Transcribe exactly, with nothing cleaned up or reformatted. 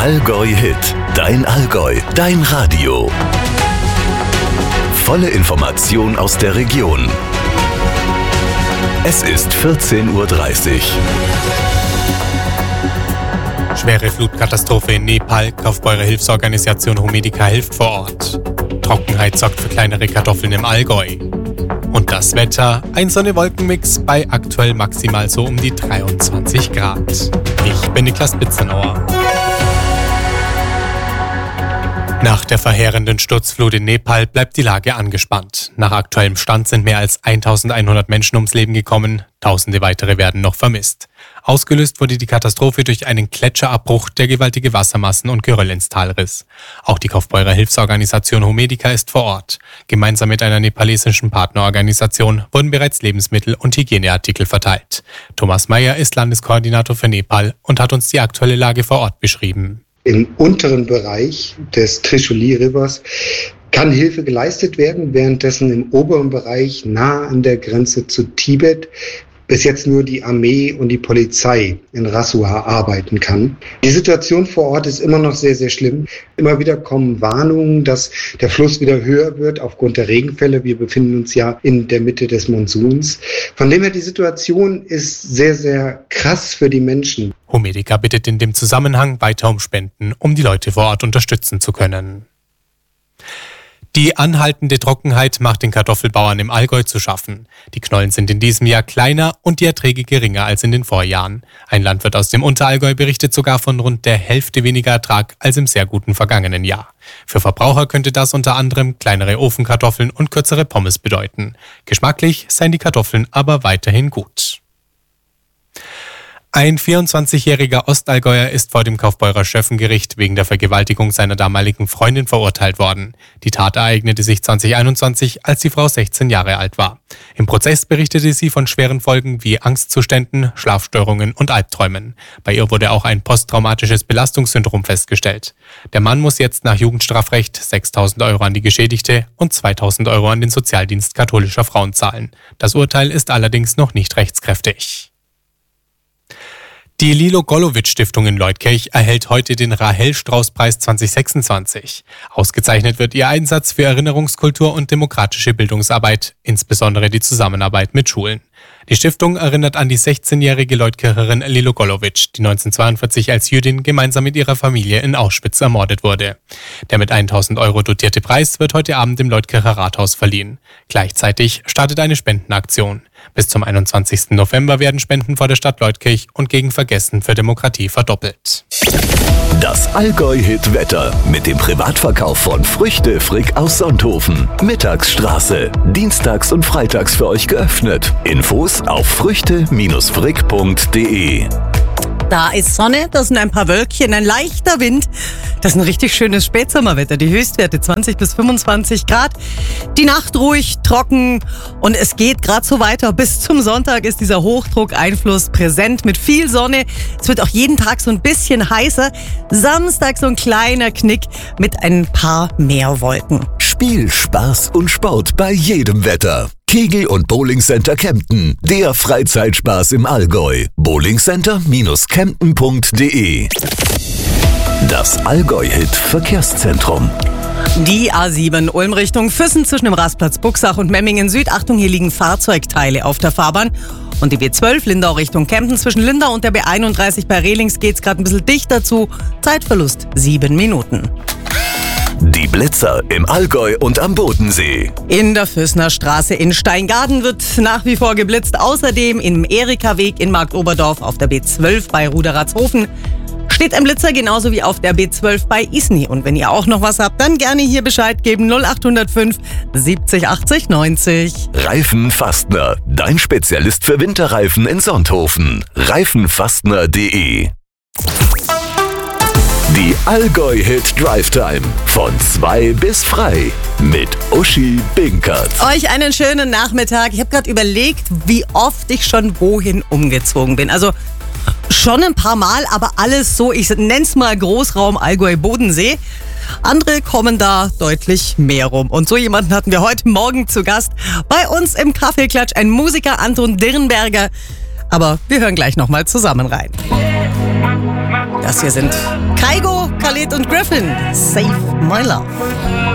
Allgäu Hit, dein Allgäu, dein Radio. Volle Information aus der Region. Es ist vierzehn Uhr dreißig. Schwere Flutkatastrophe in Nepal. Kaufbeurer Hilfsorganisation Homedica hilft vor Ort. Trockenheit sorgt für kleinere Kartoffeln im Allgäu. Und das Wetter, ein Sonne-Wolken-Mix bei aktuell maximal so um die dreiundzwanzig Grad. Ich bin Niklas Bitzenauer. Nach der verheerenden Sturzflut in Nepal bleibt die Lage angespannt. Nach aktuellem Stand sind mehr als eintausendeinhundert Menschen ums Leben gekommen, tausende weitere werden noch vermisst. Ausgelöst wurde die Katastrophe durch einen Gletscherabbruch, der gewaltige Wassermassen und Geröll ins Tal riss. Auch die Kaufbeurer Hilfsorganisation Homedica ist vor Ort. Gemeinsam mit einer nepalesischen Partnerorganisation wurden bereits Lebensmittel und Hygieneartikel verteilt. Thomas Meyer ist Landeskoordinator für Nepal und hat uns die aktuelle Lage vor Ort beschrieben. Im unteren Bereich des Trishuli Rivers kann Hilfe geleistet werden, währenddessen im oberen Bereich nah an der Grenze zu Tibet bis jetzt nur die Armee und die Polizei in Rasua arbeiten kann. Die Situation vor Ort ist immer noch sehr, sehr schlimm. Immer wieder kommen Warnungen, dass der Fluss wieder höher wird aufgrund der Regenfälle. Wir befinden uns ja in der Mitte des Monsuns. Von dem her, die Situation ist sehr, sehr krass für die Menschen. Homedica bittet in dem Zusammenhang weiter um Spenden, um die Leute vor Ort unterstützen zu können. Die anhaltende Trockenheit macht den Kartoffelbauern im Allgäu zu schaffen. Die Knollen sind in diesem Jahr kleiner und die Erträge geringer als in den Vorjahren. Ein Landwirt aus dem Unterallgäu berichtet sogar von rund der Hälfte weniger Ertrag als im sehr guten vergangenen Jahr. Für Verbraucher könnte das unter anderem kleinere Ofenkartoffeln und kürzere Pommes bedeuten. Geschmacklich seien die Kartoffeln aber weiterhin gut. Ein vierundzwanzigjähriger Ostallgäuer ist vor dem Kaufbeurer Schöffengericht wegen der Vergewaltigung seiner damaligen Freundin verurteilt worden. Die Tat ereignete sich zweitausendeinundzwanzig, als die Frau sechzehn Jahre alt war. Im Prozess berichtete sie von schweren Folgen wie Angstzuständen, Schlafstörungen und Albträumen. Bei ihr wurde auch ein posttraumatisches Belastungssyndrom festgestellt. Der Mann muss jetzt nach Jugendstrafrecht sechstausend Euro an die Geschädigte und zweitausend Euro an den Sozialdienst katholischer Frauen zahlen. Das Urteil ist allerdings noch nicht rechtskräftig. Die Lilo-Golowitsch-Stiftung in Leutkirch erhält heute den Rahel-Strauß-Preis zwanzig sechsundzwanzig. Ausgezeichnet wird ihr Einsatz für Erinnerungskultur und demokratische Bildungsarbeit, insbesondere die Zusammenarbeit mit Schulen. Die Stiftung erinnert an die sechzehnjährige Leutkircherin Lilo Golowitsch, die neunzehnhundertzweiundvierzig als Jüdin gemeinsam mit ihrer Familie in Auschwitz ermordet wurde. Der mit tausend Euro dotierte Preis wird heute Abend im Leutkircher Rathaus verliehen. Gleichzeitig startet eine Spendenaktion. Bis zum einundzwanzigsten November werden Spenden vor der Stadt Leutkirch und gegen Vergessen für Demokratie verdoppelt. Das Allgäu-Hit-Wetter mit dem Privatverkauf von Früchte Frick aus Sonthofen. Mittagsstraße. Dienstags und freitags für euch geöffnet. Infos auf früchte Bindestrich frick punkt de. Da ist Sonne, da sind ein paar Wölkchen, ein leichter Wind. Das ist ein richtig schönes Spätsommerwetter. Die Höchstwerte zwanzig bis fünfundzwanzig Grad. Die Nacht ruhig, trocken und es geht gerade so weiter. Bis zum Sonntag ist dieser Hochdruckeinfluss präsent mit viel Sonne. Es wird auch jeden Tag so ein bisschen heißer. Samstag so ein kleiner Knick mit ein paar mehr Wolken. Spiel, Spaß und Sport bei jedem Wetter. Kegel- und Bowlingcenter Kempten, der Freizeitspaß im Allgäu. bowlingcenter Bindestrich kempten punkt de. Das Allgäu-Hit Verkehrszentrum. Die A sieben Ulm Richtung Füssen zwischen dem Rastplatz Buxach und Memmingen Süd. Achtung, hier liegen Fahrzeugteile auf der Fahrbahn. Und die B zwölf Lindau Richtung Kempten zwischen Lindau und der B einunddreißig bei Rehlings geht's gerade ein bisschen dicht dazu. Zeitverlust sieben Minuten. Die Blitzer im Allgäu und am Bodensee. In der Füssner Straße in Steingaden wird nach wie vor geblitzt. Außerdem im Erika-Weg in Marktoberdorf auf der B zwölf bei Ruderatshofen steht ein Blitzer, genauso wie auf der B zwölf bei Isny. Und wenn ihr auch noch was habt, dann gerne hier Bescheid geben. null acht null fünf siebzig achtzig neunzig. Reifenfastner, dein Spezialist für Winterreifen in Sonthofen. reifenfastner punkt de. Die Allgäu-Hit Drive Time von zwei bis frei mit Uschi Binkert. Euch einen schönen Nachmittag. Ich habe gerade überlegt, wie oft ich schon wohin umgezogen bin. Also schon ein paar Mal, aber alles so, ich nenn's mal Großraum Allgäu-Bodensee. Andere kommen da deutlich mehr rum. Und so jemanden hatten wir heute Morgen zu Gast bei uns im Kaffeeklatsch, ein Musiker Anton Dirnberger. Aber wir hören gleich nochmal zusammen rein. Das das hier sind Kygo, Khalid und Griffin. Save My Love.